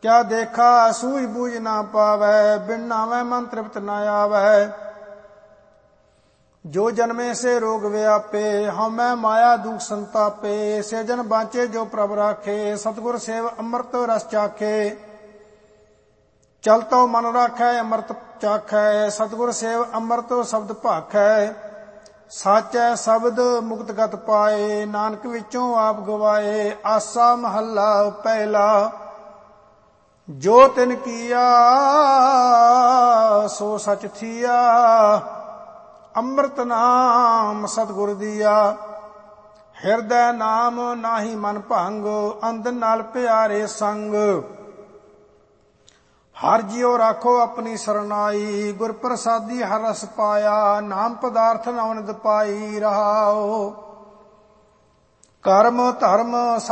क्या देखा सूझ बूझ ना पावै, बिन नावै मन तृप्त न आवै। जो जन्मे से रोग व्यापे, हमै माया दुख संतापे। से जन बाँचे जो प्रभ राखे, सतगुर सेव अमृत रस चाखे। चल तो मन राखै अमृत चाखै, सतगुर सेव अमृत शब्द भाखै। साचै शब्द मुक्त गत पाए, नानक विचों आप गवाए। आसा महला पहला, जो तिन किया सो सच थिया। अमृत नाम सतगुर दिया, हिरदै नाम नाहि मन भंग। अंध नाल प्यारे संग, हर जियो राखो अपनी सरनाई। गुर प्रसादी हर रस पाया, नाम पदार्थ नवनित पाई रहाओ। कर्म धर्म